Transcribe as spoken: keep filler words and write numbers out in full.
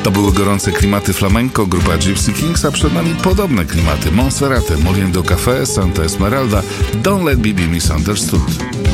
To były gorące klimaty flamenco, grupa Gypsy Kings, a przed nami podobne klimaty: Monserrate, Moliendo Café, Santa Esmeralda, Don't Let Me Be Misunderstood.